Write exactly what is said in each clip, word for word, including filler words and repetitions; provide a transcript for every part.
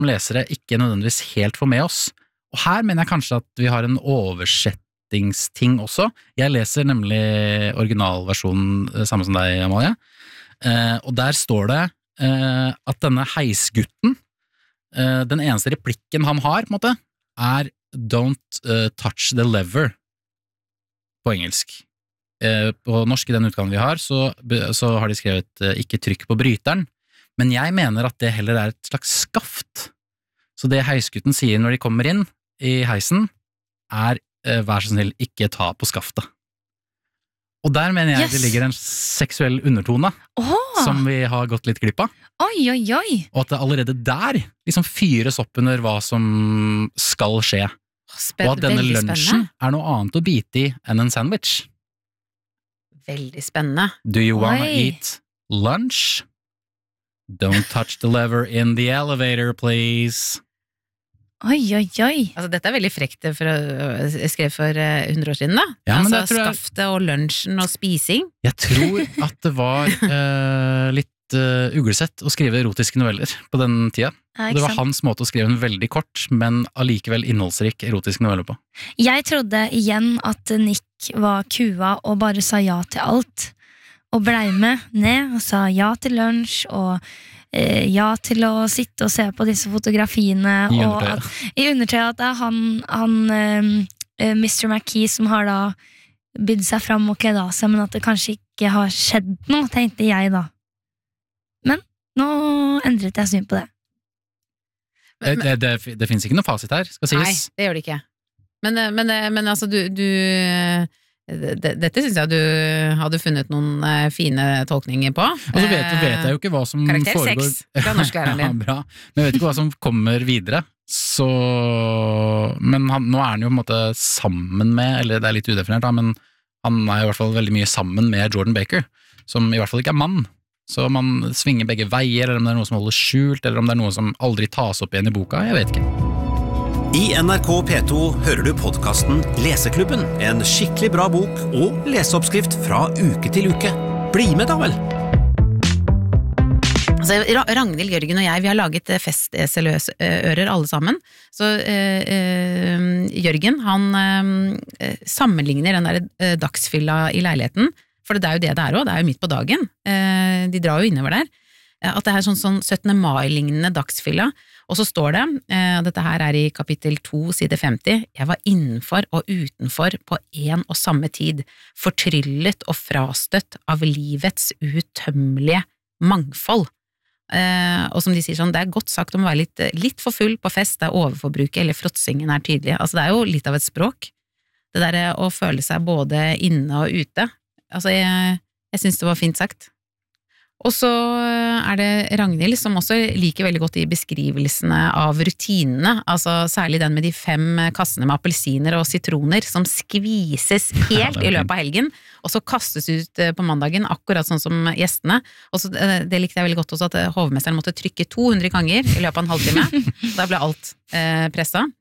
som lesere ikke nødvendigvis helt får med oss. Og her mener jeg kanskje at vi har en oversettingsting også. Jeg leser nemlig originalversjonen samme som deg, Amalie. Eh, og der står det eh, at denne heisgutten, eh, den eneste replikken han har, på en måte, er don't uh, touch the lever på engelsk. Eh, på norsk i den utgaven vi har, så, så har de skrevet eh, ikke trykk på bryteren, men jeg mener at det heller er et slags skaft. Så det heisgutten sier når de kommer inn i heisen, er eh, vær så snill, ikke ta på skaftet. Og der mener jeg yes. det ligger en seksuell undertone oh. som vi har gått litt glipp av. Oi, oi, oi. Og at det allerede der liksom fyres opp under hva som skal skje. Spen- og at denne lunsjen er noe annet å bite i enn en sandwich. Veldig spennende. Do you wanna oi. Eat lunch? Don't touch the lever in the elevator, please. Oi, oi, oi. Altså, dette er veldig frekt for å skrive for hundre år siden, da. Ja, altså, jeg... skaftet og lunsjen og spising. Jeg tror at det var uh, litt uh, uglesett å skrive erotiske noveller på den tida. Ja, det var hans måte å skrive en veldig kort, men allikevel innholdsrik erotisk novelle på. Jeg trodde igjen at Nick var kua og bare sa ja til alt. Og blei med ned og sa ja til lunsj og eh, ja til å sitte og se på disse fotografiene. I og at, i undertøy at det er han, han eh, mister McKee som har da bydd seg fram og kledd av seg, men at det kanskje ikke har skjedd noe, tenkte jeg da. Men nå endret jeg syn på det. Det, det, det, det finnes ikke noe fasit her, skal sies. Nei, det gjør det ikke. Men, men, men altså, du... du dette synes jeg du hadde funnet noen fine tolkninger på. Og så vet, vet jeg jo ikke hva som Karakter foregår. Karakter seks fra norsklæreren din. Ja, bra. Men jeg vet ikke hva som kommer videre. Så... Men han, nå er han jo på en måte sammen med, eller det er litt udefinert da, men han er i hvert fall veldig mye sammen med Jordan Baker, som i hvert fall ikke er mann. Så man svinger begge veier, eller om det er noe som holder skjult, eller om det er noe som aldri tas opp igjen i boka, jeg vet ikke. I N R K P to hører du podcasten Leseklubben, en skikkelig bra bok og leseoppskrift fra uke til uke. Bli med da vel! Altså, Ragnhild, Jørgen og jeg, vi har laget festeseløsører alle sammen. Så øh, øh, Jørgen, han øh, sammenligner den der øh, dagsfylla i leiligheten, for det er jo det det er også, det er jo midt på dagen. Uh, de drar jo innover der. Uh, at det er sånn, sånn syttende mai-lignende dagsfylla. Og så står det, uh, dette her er i kapittel to, side femti, jeg var innenfor og utenfor på en og samme tid, fortryllet og frastøtt av livets utømmelige mangfold. Uh, og som de sier sånn, det er godt sagt om å være litt, litt for full på fest, der overforbruket eller fråtsingen er tydelig. Altså det er jo litt av et språk. Det der å føle seg både inne og ute. Altså jeg, jeg synes det var fint sagt. Og så er det Ragnhild som også liker veldig godt de beskrivelsene av rutinene, altså særlig den med de fem kassene med appelsiner og sitroner som skvises helt i løpet av helgen, og så kastes ut på mandagen, akkurat sånn som gjestene. Og så, det likte jeg veldig godt også, at hovmesteren måtte trykke to hundre ganger i løpet av en halvtime. Da ble alt eh, presset.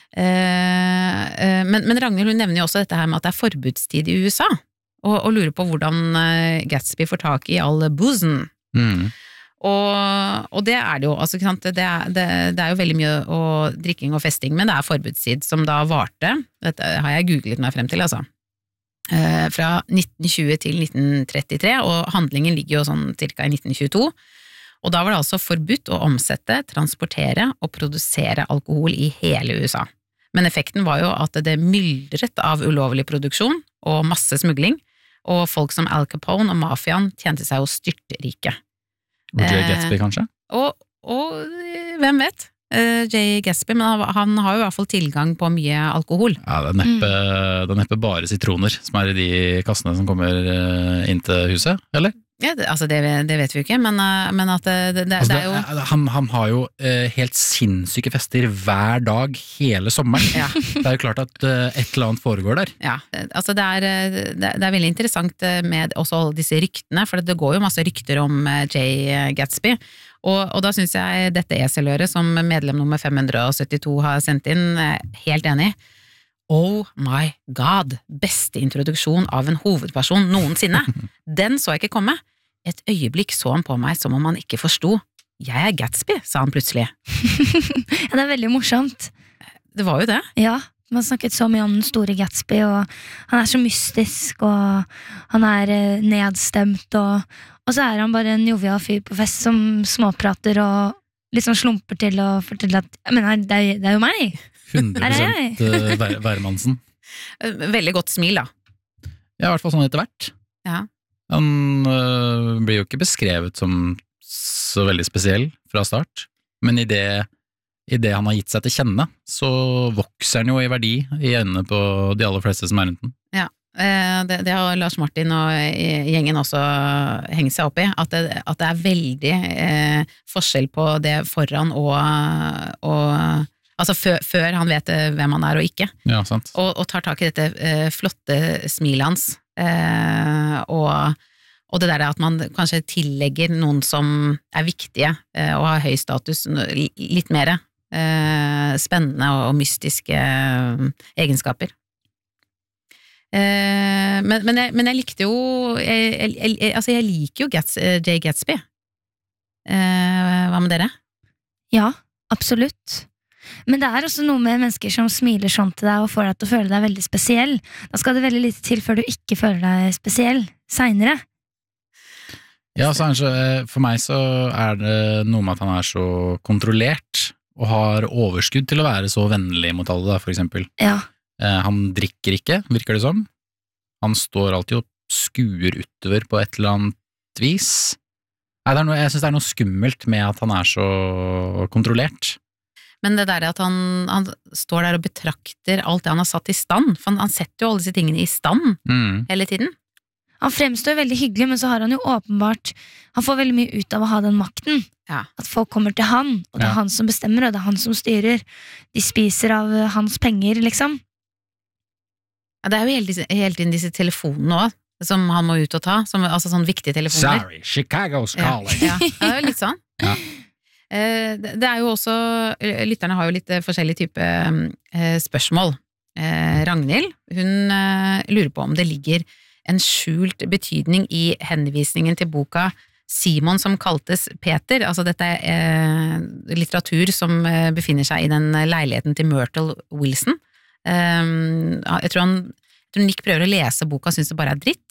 Eh, eh, men, men Ragnhild hun nevner jo også dette her med at det er forbudstid i U S A. Og, og lurer på hvordan Gatsby får tak i all boozen. Mm. Og, og det er det jo, altså, ikke sant? Det, er, det, det er jo veldig mye å, drikking og festing, men det er forbudstid som da varte, dette har jeg googlet meg frem til, altså, eh, fra nitten tjue til nitten trettitre, og handlingen ligger jo sånn cirka i nitten tjueto, og da var det altså forbudt å omsette, transportere og produsere alkohol i hele U S A. Men effekten var jo at det myldret av ulovlig produksjon og masse smugling, og folk som Al Capone og mafiaen tjente seg jo styrtrike. Og Jay Gatsby, kanskje? Og, og hvem vet? Uh, Jay Gatsby, men han, han har jo i hvert fall tilgang på mye alkohol. Ja, det er neppe, mm. det er neppe bare sitroner som er i de kassene som kommer inn til huset, eller? Ja, det, altså det, det vet vi jo ikke, men, men at det, det, det, altså det er jo... Han, han har jo uh, helt sinnssyke fester hver dag hele sommeren. Ja. Det er jo klart at uh, et eller annet foregår der. Ja, altså det er, det, det er veldig interessant med også alle disse ryktene, for det går jo masse rykter om Jay Gatsby, og, og da synes jeg dette eseløret som medlem nummer fem hundre syttito har sendt inn, helt enig. Oh my god, beste introduksjon av en hovedperson noensinne. Den så jeg ikke komme. Et øyeblikk så han på meg som om han ikke forsto. jeg er Gatsby, sa han plutselig. Ja, det er veldig morsomt. Det var jo det. Ja, man har snakket så mye om den store Gatsby, og han er så mystisk, og han er eh, nedstemt, og, og så er han bare en jovial fyr på fest som småprater og liksom slumper til og forteller at men her, det, er, det er jo meg. hundre Er det prosent Vær- Værmannsen. Veldig godt smil, da. Ja, i hvert fall sånn etter hvert. Ja. Han øh, blir jo ikke beskrevet som så veldig spesiell fra start, men i det, i det han har gitt seg til kjenne, så vokser han jo i verdi i øynene på de aller fleste som er rundt den. Ja, eh, det, det har Lars Martin og eh, gjengen også hengt seg opp i, at det, at det er veldig eh, forskjell på det foran og, og altså før, før han vet hvem han er og ikke, Ja, sant. og, og tar tak i dette eh, flotte smilet hans, eh, og, og det der at man kanskje tillegger noen som er viktige eh, og har høy status, litt mer eh, spennende og, og mystiske eh, egenskaper. Eh, men, men, jeg, men jeg likte jo jeg, jeg, jeg, altså jeg liker jo Gats, Jay Gatsby. Eh, hva med dere? Ja, absolutt. Men det er også noe med mennesker som smiler sånn til deg og får deg til å føle deg veldig spesiell. Da skal det veldig lite til før du ikke føler deg spesiell senere. Ja, så er han så, for meg så er det noe med at han er så kontrollert, og har overskudd til å være så vennlig mot alle, da, for eksempel. Ja, Eh, han drikker ikke, virker det som. Han står alltid og skuer utover på et eller annet vis. Nei, det er noe, jeg synes det er noe skummelt med at han er så kontrollert. Men det der at han, han står der og betrakter alt det han har satt i stand, for han, han setter jo alle disse tingene i stand Mm. hele tiden. han fremstår veldig hyggelig, men så har han jo åpenbart han får veldig mye ut av å ha den makten. Ja. At folk kommer til han, og det er Ja. han som bestemmer, og det er han som styrer. De spiser av eh, hans penger, liksom. Ja, det er jo hele, disse, hele tiden disse telefonene også, som han må ut og ta, som, altså sånne viktige telefoner. Sorry, Chicago's Ja, calling. ja, det er jo litt sånn. Ja. Eh, Det det er jo også, lytterne har jo litt eh, forskjellige type eh, spørsmål. Eh, Ragnhild, hun eh, lurer på om det ligger en skjult betydning i henvisningen til boka Simon som kaltes Peter, altså dette er eh, litteratur som eh, befinner seg i den leiligheten til Myrtle Wilson. Um, jeg tror han jeg tror Nick prøver å lese boka og synes det bare er dritt.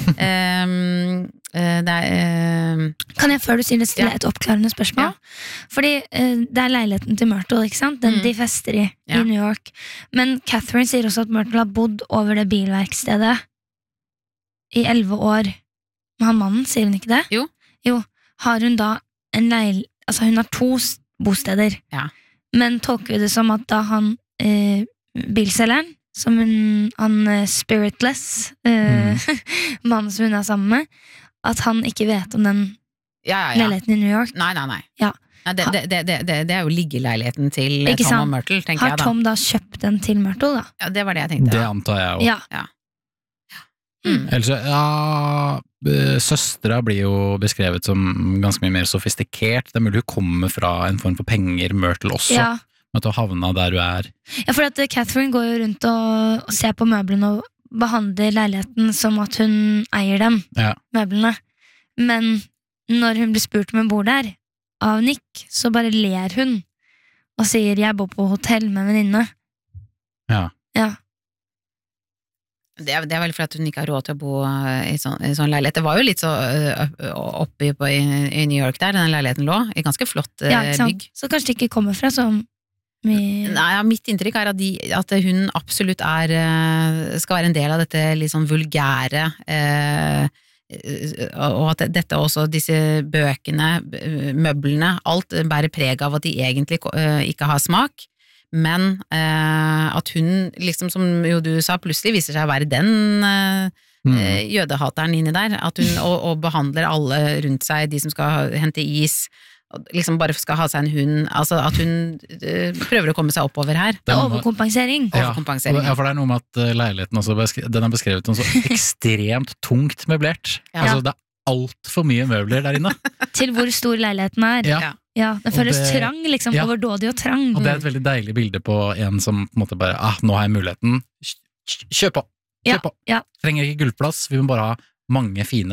um, uh, det er um, Kan jeg før du sier det stille Ja. et oppklarende spørsmål? Fordi eh, det er leiligheten til Myrtle, ikke sant? Den Mm. de fester i, Ja. i New York. Men Catherine sier også at Myrtle har bodd over det bilverkstedet i elleve år med han mannen, sier hun ikke det? Jo. Jo. Har hun da en leil... Altså hun har to s- bosteder. Ja. Men tolker vi det som at da han eh, bilselgeren, som hun, han eh, spiritless eh, mannen som hun er sammen med, at han ikke vet om den ja, ja, ja. leiligheten i New York. Nei, nei, nei. Ja. Nei, det, det, det, det, det, det er jo liggeleiligheten til Ikke Tom sant? og Myrtle, tenker Har jeg da. Tom da kjøpt den til Myrtle, da? Ja, det var det jeg tenkte. Det Ja. antar jeg også. Ja. Mm. Ellers, ja, eh, søstera blir jo beskrevet som ganske mye mer sofistikert. Det er mulig hun kommer fra en form for penger, Myrtle også, Ja. med at du havna der du er. ja, for at eh, Catherine går jo rundt og, og ser på møblene og behandler leiligheten som at hun eier dem, Ja. møblene. Men når hun blir spurt om hun bor der, av Nick, så bare ler hun og sier 'jeg bor på hotell med en venninne'. Ja. Ja. Det, er, det er vel fordi at hun ikke har råd til å bo eh, i sånn, i sånn leilighet. Det var jo litt så uh, oppe på, i, i New York der, den leiligheten lå. I ganske flott eh, Ja, ikke sant? bygg. Så kanskje det ikke kommer fra så mye Nei, ja, mitt inntrykk er at, de, at hun absolutt er, eh, skal være en del av dette litt sånn vulgære, eh, og at dette også, disse bøkene, møblene, alt bærer preg av at de egentlig eh, ikke har smak, men eh, at hun, liksom som jo du sa, plutselig viser seg å være den eh, Mm. eh, jødehateren inni der, at hun, og, og behandler alle rundt seg, de som skal hente is, og liksom bare skal ha seg en hund, altså at hun eh, prøver å komme seg oppover her. Det er Den- overkompensering. Ja, Overkompensering. ja, for det er noe med at eh, leiligheten også besk- den er beskrevet som så ekstremt tungt møblert. Ja. Altså, det er alt for mye møbler der inne. Til hvor stor leiligheten er. Ja. Ja. Ja, Den Og føles det- trang, liksom. ja. Overdådig og trang. Og det er et veldig deilig bilde på en som på en måte bare ah, nå har jeg muligheten. Kj- Kjør på! Ja, Kjør på! ja. Trenger ikke gullplass, vi må bare ha mange fine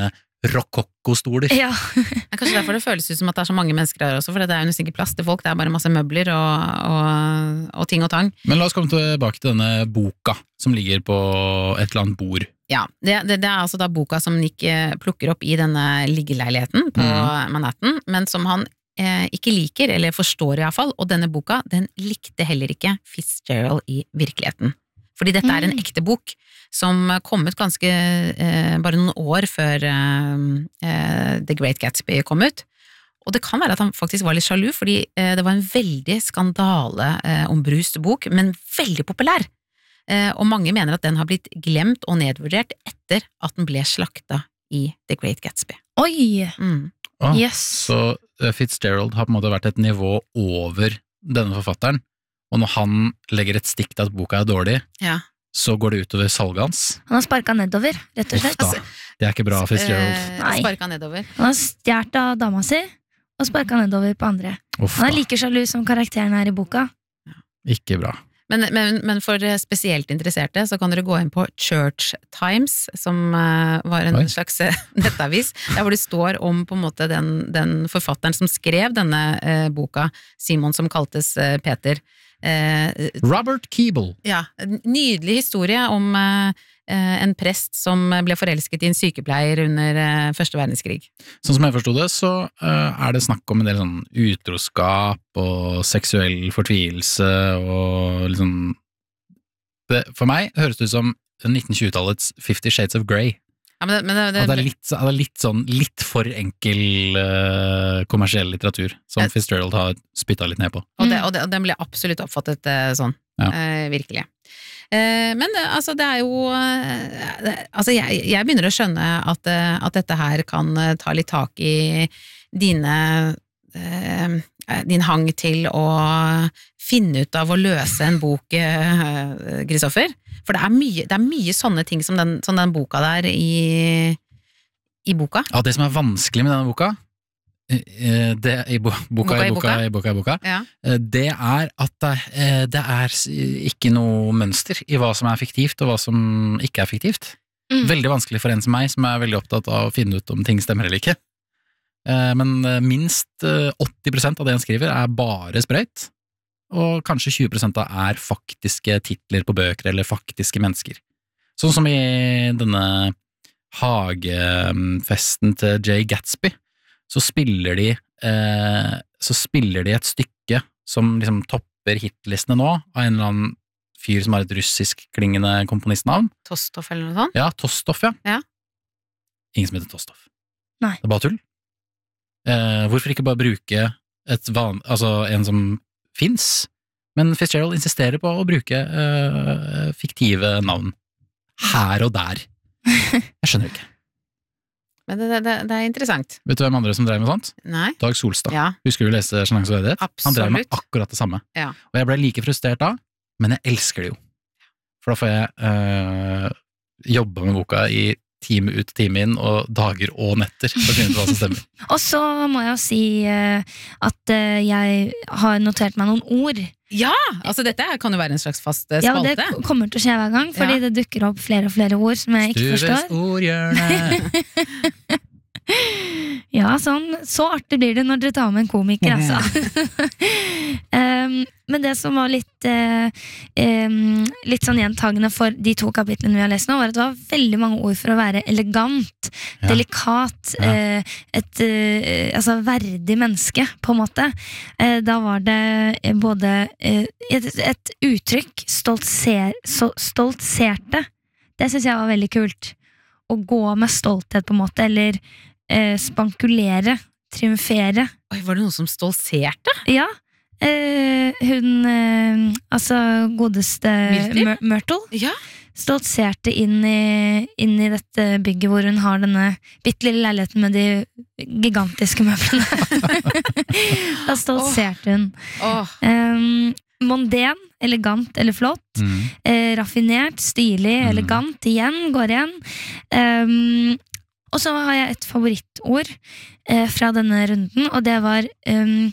rokokko-stoler. Ja. Det er kanskje derfor det føles ut som at det er så mange mennesker her også, for det er jo nesten ikke plass til folk, det er bare masse møbler og, og, og ting og tang. Men la oss komme tilbake til denne boka, som ligger på et eller annet bord. Ja, det, det, det er altså da boka som Nick eh, plukker opp i denne liggeleiligheten på Mhm. Manhattan, men som han eh, ikke liker, eller forstår i hvert fall, og denne boka, den likte heller ikke Fitzgerald i virkeligheten. Fordi dette er en Mm. ekte bok, som kom ut ganske, eh, bare noen år før eh, eh, The Great Gatsby kom ut. Og det kan være at han faktisk var litt sjalu, fordi eh, det var en veldig skandale eh, ombrust bok, men veldig populær. Eh, og mange mener at den har blitt glemt og nedvurdert etter at den ble slakta i The Great Gatsby. Oi, Mm. Ah, yes. Så eh, Fitzgerald har på en måte vært et nivå over denne forfatteren, og når han legger et stikk til at boka er dårlig, Ja. så går det utover salget hans. Han har sparket nedover, rett og Uff slett. da, det er ikke bra, Fitzgerald. Eh, Nei. Sparka nedover. Han har stjert av dama si, og sparket nedover på andre. Uff Han er da, like sjalu som karakteren her i boka. ikke bra. Men, men, men for spesielt interesserte så kan dere gå inn på Church Times, som eh, var en Oi. slags eh, nettavis, der hvor det står om på en måte den, den forfatteren som skrev denne eh, boka, Simon som kaltes eh, Peter. Eh, Robert Keeble. ja, en nydelig historie om eh, eh, en prest som ble forelsket i en sykepleier under eh, første verdenskrig. Sånn som jeg forstod det, så eh, er det snakk om en del sånn utroskap og seksuell fortvilelse og liksom det, For meg høres det ut som nitten-tjue-tallets Fifty Shades of Grey. Ja, men det, men det, det, At det er litt, at det er litt sånn litt for enkel eh, kommersiell litteratur, som Ja. Fitzgerald har spytta litt ned på. Og, det, Mm. og, det, og den ble absolutt oppfattet eh, sånn, Ja. eh, virkelig. Eh, men eh, altså, det er jo eh, det, Altså, jeg, jeg begynner å skjønne at, eh, at dette her kan eh, ta litt tak i dine eh, din hang til å finne ut av å løse en bok, eh, Kristoffer. For det er, mye, det er mye sånne ting som den, som den boka der i, i boka. Ja, det som er vanskelig med denne boka, eh, det, i bo, boka, i boka, i boka, i boka, Ja. eh, det er at det, eh, det er s- ikke noe mønster i hva som er fiktivt og hva som ikke er fiktivt. Mm. Veldig vanskelig for en som meg, som er veldig opptatt av å finne ut om ting stemmer eller ikke. Eh, Men eh, minst eh, åtti prosent av det han skriver er bare sprøyt, og kanskje tjue prosent av er faktiske titler på bøker eller faktiske mennesker. Sånn som i denne hagefesten til Jay Gatsby, så spiller de, eh, så spiller de et stykke som liksom topper hitlistene nå, av en eller annen fyr som har et russisk-klingende komponistnavn. Tostov eller noe sånt. Ja, Tostov, ja. Ja. Ingen som heter Tostov. Nei. Det er bare tull. Eh, hvorfor ikke bare bruke et van, altså en som finnes? Men Fitzgerald insisterer på å bruke eh, fiktive navn. Her og der. Jeg skjønner ikke. Men det, det, det er interessant. Vet du hvem andre som drev med sånt? Nei? Dag Solstad. Ja. Husker du leste Sjenanse og verdighet? Han drev med Absolutt. akkurat det samme. Ja. Og jeg ble like frustrert da, men jeg elsker det jo. For da får jeg øh, jobbe med boka i time ut, time inn, og dager og netter for å finne ut hva som stemmer. Og så må jeg jo si eh, at eh, jeg har notert meg noen ord. Ja! Altså, dette her kan jo være en slags fast eh, Ja, og det spalte. k- kommer til å skje hver gang, fordi Ja. det dukker opp flere og flere ord som jeg ikke Stuves forstår. ordhjørne. Ja, sånn, så artig blir det når dere tar med en komiker, altså. um, men det som var litt uh, um, litt sånn gjentagende for de to kapitlene vi har lest nå, var at det var veldig mange ord for å være elegant, Ja. delikat, Ja. uh, et uh, altså verdig menneske, på en måte. Uh, da var det uh, både uh, et, et uttrykk, stoltser, så, stoltserte. Det synes jeg var veldig kult. Å gå med stolthet, på en måte, eller eh, spankulere, triumfere. Oi, var det noen som stolserte? Ja, eh, hun, eh, altså godeste Myrtle? Myr- Myrtle, Ja. stoltserte inn i, inn i dette bygget hvor hun har denne bittelille leiligheten med de gigantiske møblene. Da stoltserte hun. Åh, Um, Monden, elegant eller flott. Mm. Eh, raffinert, stilig, Mm. elegant, igjen, går igjen. Um, og så har jeg et favorittord eh, fra denne runden, og det var um,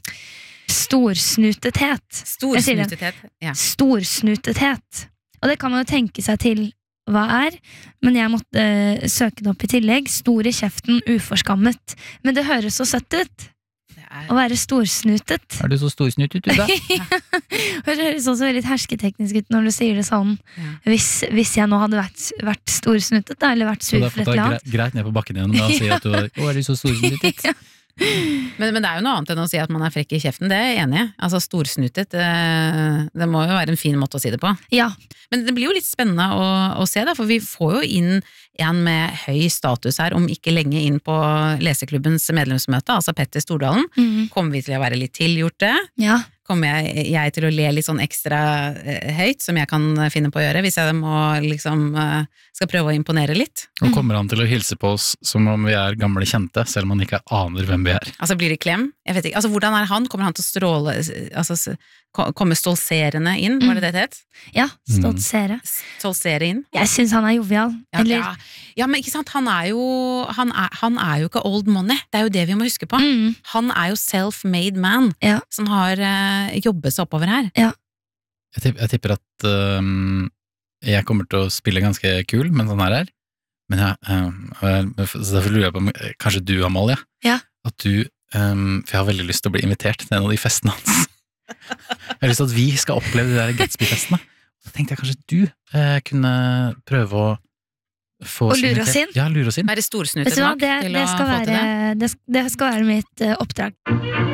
storsnutethet. Jeg sier det. storsnutethet. Ja. Storsnutethet. Og det kan man jo tenke seg til hva er, men jeg måtte uh, søke det opp i tillegg. Stor i kjeften, uforskammet. Men det høres så søtt ut. Det er... Å være storsnutet. Er du så storsnutet ut da? Det høres også veldig hersketeknisk ut når du sier det sånn. Ja. Hvis, hvis jeg nå hadde vært, vært storsnutet da, eller vært Så sur du har for fått et deg eller annet. gre- greit ned på bakken igjen med å si at du var, å, er du så storsnutet? Ja. Men, men det er jo noe annet enn å si at man er frekk i kjeften, det er jeg enig i. Altså storsnutet, det, det må jo være en fin måte å si det på. Ja, Men det blir jo litt spennende å, å se, da, for vi får jo inn en med høy status her, om ikke lenge inn på Leseklubbens medlemsmøte, altså Petter Stordalen. mm. Kommer vi til å være litt tilgjorte? ja. Kommer jeg, jeg til å le litt sånn ekstra eh, høyt, som jeg kan finne på å gjøre, hvis jeg må liksom eh, skal prøve å imponere litt? Og kommer han til å hilse på oss som om vi er gamle kjente, selv om han ikke aner hvem vi er? Altså blir det klem? Jeg vet ikke, altså hvordan er han? Kommer han til å stråle, altså s- ko- komme stolserende inn, var det det det het? Ja, stoltsere. Stolsere inn? Jeg synes han er jovial. Ja, Eller, ja. ja, men ikke sant, han er jo han er, han er jo ikke old money, det er jo det vi må huske på. mm. Han er jo self-made man, Ja. som har eh, jobbet seg oppover her. Jeg tipper, jeg tipper at øhm, jeg kommer til å spille ganske kul mens han er her, men jeg, øhm, så derfor lurer jeg på om øh, kanskje du, Amalie, Ja. at du, øhm, for jeg har veldig lyst til å bli invitert til en av de festene hans. Jeg har lyst til at vi skal oppleve de der Gatsby-festene. Så tenkte jeg kanskje du øh, kunne prøve å få Og oss lure oss invitert. inn? Ja, lure oss inn. Være Vet storsnutet du hva, nok det, til det, å skal få til det. være, det, det skal være mitt eh, oppdrag.